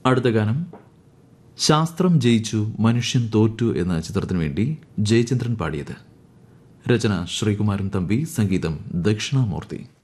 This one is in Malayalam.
അടുത്ത ഗാനം ശാസ്ത്രം ജയിച്ചു മനുഷ്യൻ തോറ്റു എന്ന ചിത്രത്തിനു വേണ്ടി ജയചന്ദ്രൻ പാടിയത്. രചന ശ്രീകുമാരൻ തമ്പി, സംഗീതം ദക്ഷിണാമൂർത്തി.